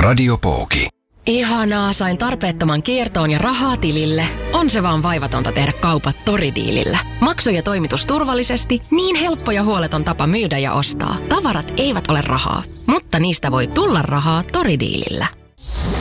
Radiopooki. Ihanaa, sain tarpeettoman kiertoon ja rahaa tilille. On se vaan vaivatonta tehdä kaupat Toridiilillä. Maksu ja toimitus turvallisesti, niin helppo ja huoleton tapa myydä ja ostaa. Tavarat eivät ole rahaa, mutta niistä voi tulla rahaa Toridiilillä.